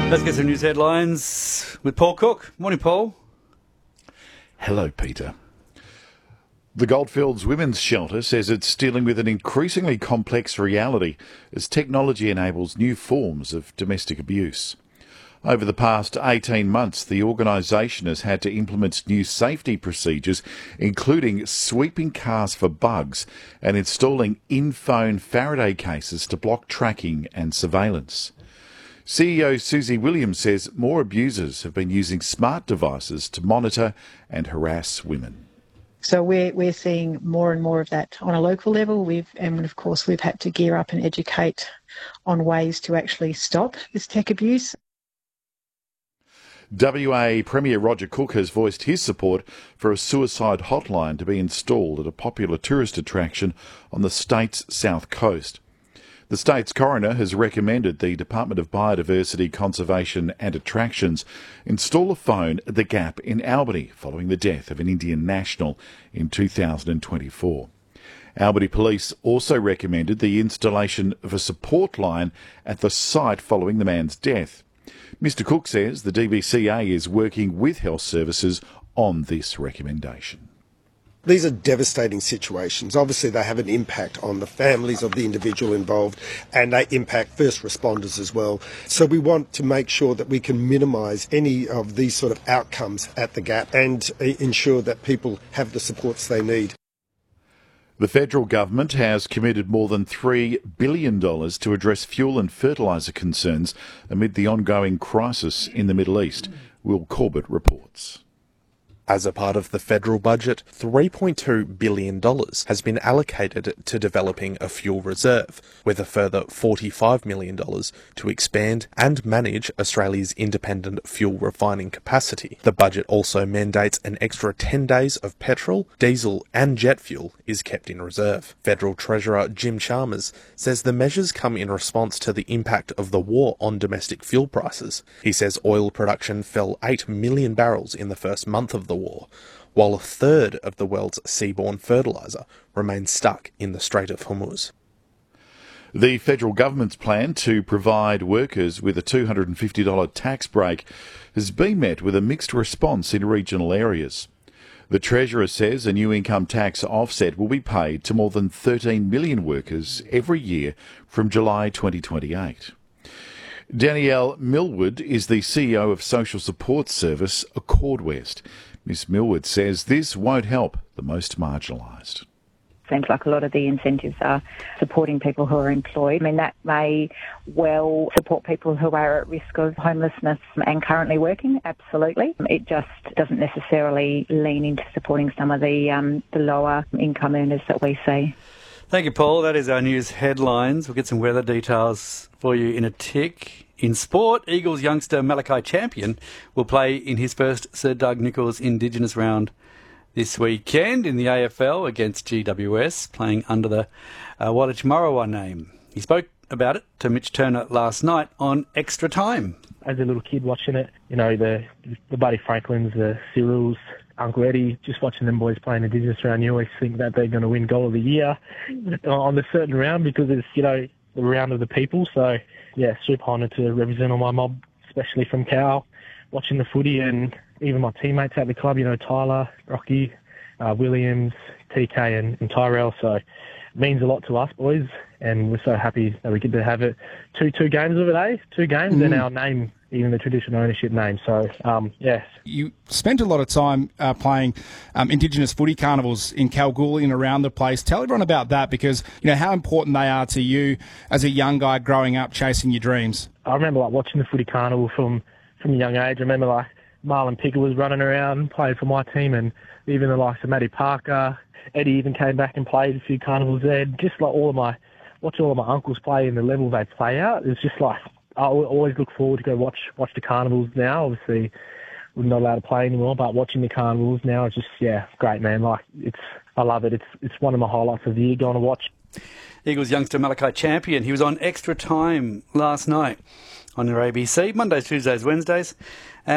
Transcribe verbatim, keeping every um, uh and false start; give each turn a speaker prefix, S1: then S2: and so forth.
S1: Let's get some news headlines with Paul Cook. Morning, Paul.
S2: Hello, Peter. The Goldfields Women's Shelter says it's dealing with an increasingly complex reality as technology enables new forms of domestic abuse. Over the past eighteen months, the organisation has had to implement new safety procedures, including sweeping cars for bugs and installing in-phone Faraday cases to block tracking and surveillance. C E O Susie Williams says more abusers have been using smart devices to monitor and harass women.
S3: So we're we're seeing more and more of that on a local level. We've and of course we've had to gear up and educate on ways to actually stop this tech abuse.
S2: W A Premier Roger Cook has voiced his support for a suicide hotline to be installed at a popular tourist attraction on the state's south coast. The state's coroner has recommended the Department of Biodiversity, Conservation and Attractions install a phone at the Gap in Albany following the death of an Indian national in two thousand twenty-four. Albany Police also recommended the installation of a support line at the site following the man's death. Mister Cook says the D V C A is working with health services on this recommendation.
S4: These are devastating situations. Obviously, they have an impact on the families of the individual involved, and they impact first responders as well. So we want to make sure that we can minimise any of these sort of outcomes at the Gap and ensure that people have the supports they need.
S2: The federal government has committed more than three billion dollars to address fuel and fertiliser concerns amid the ongoing crisis in the Middle East. Will Corbett reports.
S5: As a part of the federal budget, three point two billion dollars has been allocated to developing a fuel reserve, with a further forty-five million dollars to expand and manage Australia's independent fuel refining capacity. The budget also mandates an extra ten days of petrol, diesel and jet fuel is kept in reserve. Federal Treasurer Jim Chalmers says the measures come in response to the impact of the war on domestic fuel prices. He says oil production fell eight million barrels in the first month of the war, while a third of the world's seaborne fertiliser remains stuck in the Strait of Hormuz.
S2: The federal government's plan to provide workers with a two hundred fifty dollars tax break has been met with a mixed response in regional areas. The Treasurer says a new income tax offset will be paid to more than thirteen million workers every year from July twenty twenty-eight. Danielle Millwood is the C E O of social support service Accord West. Miss Millwood says this won't help the most marginalised.
S6: Seems like a lot of the incentives are supporting people who are employed. I mean, that may well support people who are at risk of homelessness and currently working, absolutely. It just doesn't necessarily lean into supporting some of the, um, the lower income earners that we see.
S1: Thank you, Paul. That is our news headlines. We'll get some weather details for you in a tick. In sport, Eagles youngster Malachi Champion will play in his first Sir Doug Nicholls Indigenous round this weekend in the A F L against G W S, playing under the uh, Wadachmarawa name. He spoke about it to Mitch Turner last night on Extra Time.
S7: As a little kid watching it, you know, the the Buddy Franklins, the Cyrils, Uncle Eddie, just watching them boys playing Indigenous round, you always think that they're going to win goal of the year on the certain round because it's, you know, the round of the people. So, yeah, super honoured to represent all my mob, especially from Cal, watching the footy and even my teammates at the club, you know, Tyler, Rocky, uh, Williams, T K and, and Tyrell. So it means a lot to us boys and we're so happy that we get to have it. Two two games of it, eh? Two games mm. and our name, even the traditional ownership name. So, um, yeah.
S8: You spent a lot of time uh, playing um, Indigenous footy carnivals in Kalgoorlie and around the place. Tell everyone about that because, you know, how important they are to you as a young guy growing up chasing your dreams.
S7: I remember, like, watching the footy carnival from, from a young age. I remember, like, Marlon Pickett was running around, playing for my team, and even the likes of Matty Parker. Eddie even came back and played a few carnivals there. Just, like, all of my, watching all of my uncles play and the level they play out, it's just, like, I always look forward to go watch watch the carnivals now. Obviously, we're not allowed to play anymore, but watching the carnivals now is just, yeah, great, man. Like, it's, I love it. It's it's one of my highlights of the year, going to watch.
S1: Eagles youngster Malachi Champion. He was on Extra Time last night on your A B C, Mondays, Tuesdays, Wednesdays.